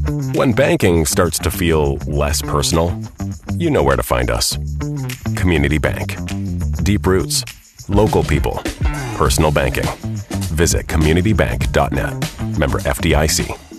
When banking starts to feel less personal, you know where to find us. Community Bank. Deep roots, local people, personal banking. Visit communitybank.net. Member FDIC.